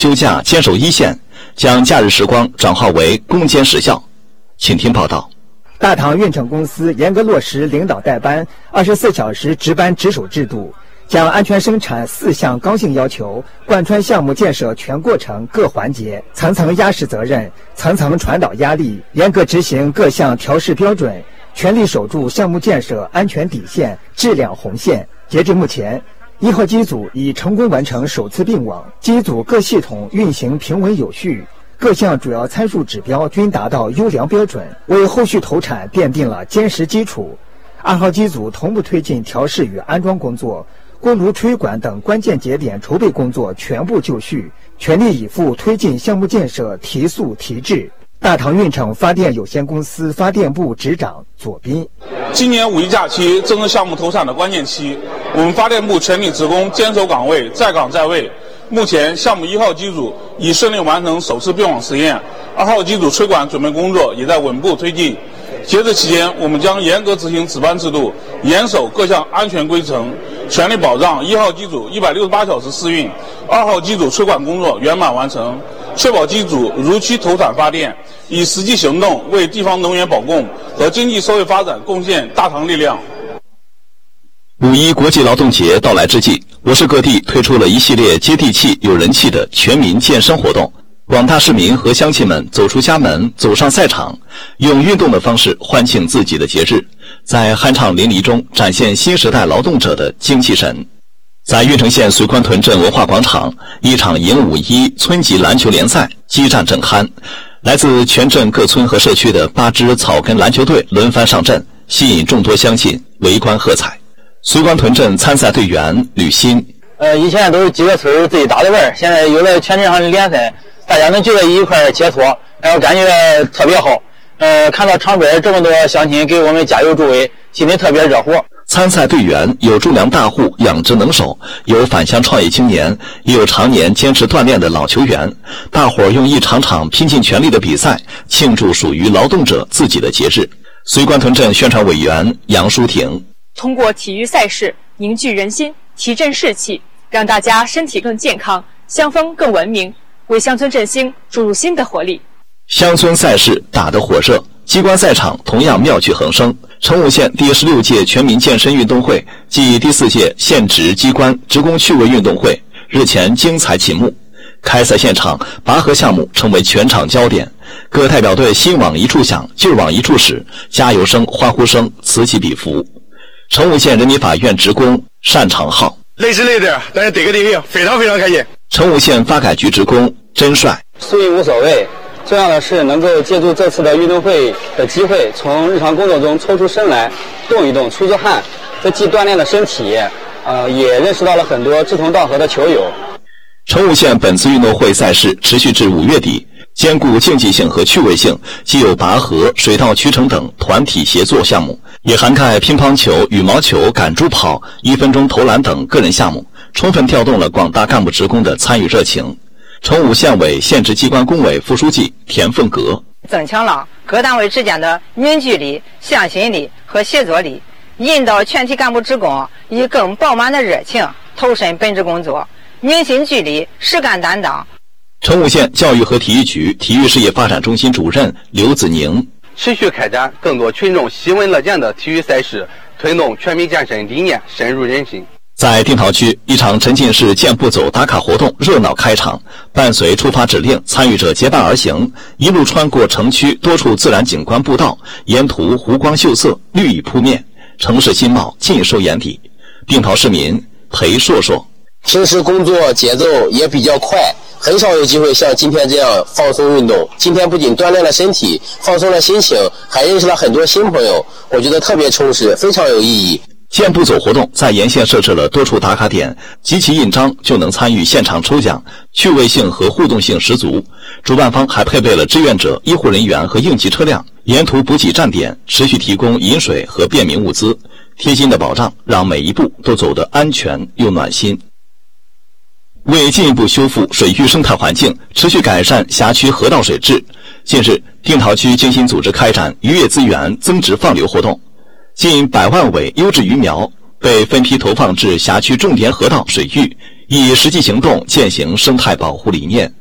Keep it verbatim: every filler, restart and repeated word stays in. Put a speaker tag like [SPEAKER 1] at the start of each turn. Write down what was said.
[SPEAKER 1] 休假坚守一线，将假日时光转化为攻坚实效。请听报道。
[SPEAKER 2] 大唐运城公司严格落实领导带班、二十四小时值班值守制度，将安全生产四项刚性要求贯穿项目建设全过程各环节，层层压实责任，层层传导压力，严格执行各项调试标准，全力守住项目建设安全底线、质量红线。截至目前，一号机组已成功完成首次并网，机组各系统运行平稳有序，各项主要参数指标均达到优良标准，为后续投产奠定了坚实基础。二号机组同步推进调试与安装工作，锅炉吹管等关键节点筹备工作全部就绪，全力以赴推进项目建设提速提质。大唐运城发电有限公司发电部执掌左斌。
[SPEAKER 3] 今年五一假期正是项目投产的关键期，我们发电部全体职工坚守岗位，在岗在位。目前，项目一号机组已顺利完成首次并网实验，二号机组吹管准备工作也在稳步推进。截止期间，我们将严格执行值班制度，严守各项安全规程，全力保障一号机组一百六十八小时试运，二号机组吹管工作圆满完成，确保机组如期投产发电，以实际行动为地方能源保供和经济社会发展贡献大唐力量。
[SPEAKER 1] 五一国际劳动节到来之际，我市各地推出了一系列接地气、有人气的全民健身活动。广大市民和乡亲们走出家门，走上赛场，用运动的方式欢庆自己的节日，在酣畅淋漓中展现新时代劳动者的精气神。在运城县绥宽屯镇文化广场，一场迎五一村级篮球联赛激战正酣，来自全镇各村和社区的八支草根篮球队轮番上阵，吸引众多乡亲围观喝彩。绥宽屯镇参赛队员吕鑫，
[SPEAKER 4] 呃，以前都是几个村自己打的玩，现在有了全镇上的联赛，大家能聚在一块切磋，然后感觉特别好。呃，看到场边这么多乡亲给我们加油助威，心里特别热火。
[SPEAKER 1] 参赛队员有种粮大户、养殖能手，有返乡创业青年，也有常年坚持锻炼的老球员。大伙儿用一场场拼尽全力的比赛，庆祝属于劳动者自己的节日。绥宽屯镇宣传委员杨淑婷，
[SPEAKER 5] 通过体育赛事凝聚人心，提振士气，让大家身体更健康，乡风更文明，为乡村振兴注入新的活力。
[SPEAKER 1] 乡村赛事打得火热，机关赛场同样妙趣横生。成武县第十六届全民健身运动会暨第四届县职机关职工趣味运动会日前精彩启幕。开赛现场，拔河项目成为全场焦点，各代表队心往一处想，劲往一处使，加油声、欢呼声此起彼伏。成武县人民法院职工单长浩，
[SPEAKER 6] 累是累点，但是得个第一名，非常非常开心。
[SPEAKER 1] 成武县发改局职工甄帅，
[SPEAKER 4] 输赢无所谓，重要的是能够借助这次的运动会的机会，从日常工作中抽出身来，动一动，出出汗，这既锻炼了身体，呃，也认识到了很多志同道合的球友。
[SPEAKER 1] 成武县本次运动会赛事持续至五月底，兼顾竞技性和趣味性，既有拔河、水稻驱程等团体协作项目，也涵盖乒乓球、羽毛球、赶猪跑、一分钟投篮等个人项目，充分调动了广大干部职工的参与热情。成武县委县直机关工委副书记田凤阁，
[SPEAKER 7] 增强了各单位之间的凝聚力、向心力和协作力，引导全体干部职工以更饱满的热情投身本职工作，凝心聚力，实干担当。
[SPEAKER 1] 成武县教育和体育局体育事业发展中心主任刘子宁，
[SPEAKER 8] 持续开展更多群众喜闻乐见的体育赛事，推动全民健身理念深入人心。
[SPEAKER 1] 在定陶区，一场沉浸式健步走打卡活动热闹开场，伴随出发指令，参与者结伴而行，一路穿过城区多处自然景观步道，沿途湖光秀色，绿意扑面，城市新貌尽收眼底。定陶市民裴硕硕，
[SPEAKER 9] 平时工作节奏也比较快，很少有机会像今天这样放松运动。今天不仅锻炼了身体，放松了心情，还认识了很多新朋友，我觉得特别充实，非常有意义。
[SPEAKER 1] 健步走活动在沿线设置了多处打卡点，集齐印章就能参与现场抽奖，趣味性和互动性十足。主办方还配备了志愿者、医护人员和应急车辆，沿途补给站点持续提供饮水和便民物资，贴心的保障让每一步都走得安全又暖心。为进一步修复水域生态环境，持续改善辖区河道水质，近日定陶区精心组织开展渔业资源增值放流活动，近百万尾优质鱼苗被分批投放至辖区重点河道水域， 以实际行动践行生态保护理念。